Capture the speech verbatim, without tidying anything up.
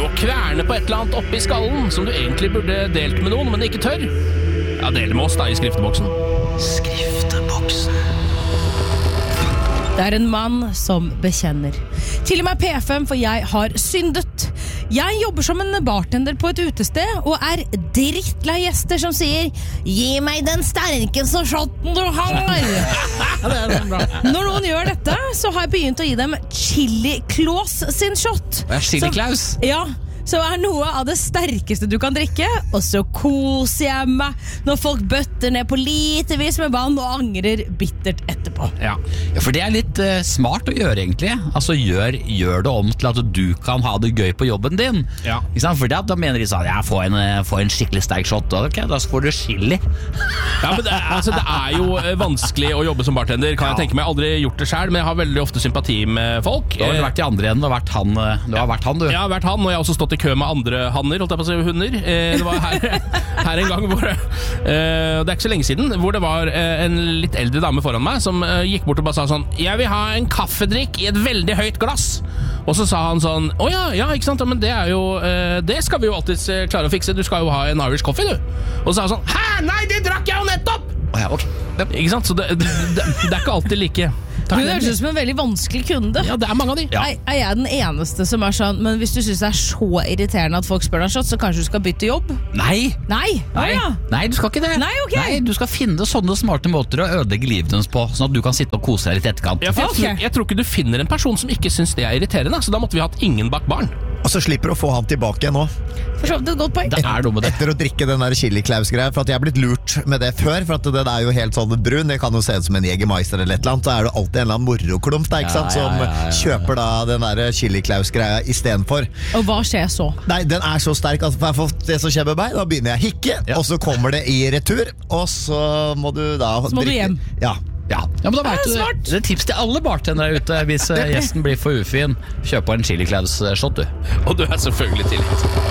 du å kverne på et eller annet oppi skallen som du egentlig burde delt med noen, men ikke tør? Ja, del med oss da i skrifteboksen. Skrifteboksen. Det er en mann som bekjenner. Til og med P F M, for jeg har syndet. Jeg jobber som en bartender på et utested, og er drittlei gjester som sier «Gi meg den sterkeste shotten du har!» Når noen gjør dette, så har jeg begynt å gi dem Chili Claus sin shot. Det er Chili Claus? Ja, så er noe av det sterkeste du kan drikke, og så koser jeg meg når folk bøtter ned på litervis med vann og angrer bittert etterpå. Ja, ja for det er litt uh, smart å gjøre egentlig. Altså gjør, gjør det om til at du kan ha det gøy på jobben din. Ja. Ikke sant? For det, da mener de sånn, ja, få en, få en skikkelig sterk shot, ok, da får du chili. Ja, men det, altså, det er jo vanskelig å jobbe som bartender, kan Ja. jeg tenke meg. Jeg har aldri gjort det selv, men jeg har veldig ofte sympati med folk. Du har vel vært i andre enden, du har vært han, du har vært han, du. Jeg har vært han, og jeg har også stått i kø med andre hanner, holdt jeg på å si hunder. Eh, det var her, her en gang hvor eh, det er ikke så lenge siden, hvor det var eh, en litt eldre dame foran meg som eh, gikk bort og bare sa sånn, jeg vil ha en kaffedrikk i et veldig høyt glass. Og så sa han sånn, å ja, ja, ikke sant, men det er jo eh, det skal vi jo alltid eh, klare å fikse, du skal jo ha en Irish coffee, du. Og så sa han sånn, hæ, nei, det drakk jeg jo nettopp! Oh, ja, ok. Ikke sant, så det, det, det, det er ikke alltid like. Du høres ut som en veldig vanskelig kunde. Ja, det er mange av de. Ja. Er, er jeg den eneste som er sånn, men hvis du synes det er så irriterende at folk spør deg shot, så kanskje du skal bytte jobb? Nei! Nei, Nei. Å, ja. Nei, du skal ikke det. Nei, ok. Nei, du skal finne sånne smarte måter å ødelegge livet deres på, sånn at du kan sitte og kose deg litt i etterkant. Ja, for jeg, Ok. tror, jeg tror ikke du finner en person som ikke synes det er irriterende, så da måtte vi hatt ingen bak barn. Og så slipper du å få han tilbake nå. For så vidt et godt poeng. Det er noe med det. Etter å drikke den der Chili Claus-greia. For at jeg har blitt lurt med det før. For at den er jo helt sånn brun. Det kan jo se ut som en Jägermeister eller et eller annet. Så er det alltid en eller annen moroklump der, ikke sant? Ja, ja, Som ja, ja, ja. kjøper da den der Chili Claus-greia i stedet for. Og hva skjer så? Nei, den er så sterk at for jeg har fått det som skjer med meg, da begynner jeg å hikke, Ja. og så kommer det i retur, og så må du da Så må du hjem. Ja. Ja, ja men da vet Det er du smart. det. Det er tips til alle bartendere ute. Hvis eh, gjesten blir for ufin, kjøp på en Chili Claus shot, du. Og du er selvfølgelig tilgitt.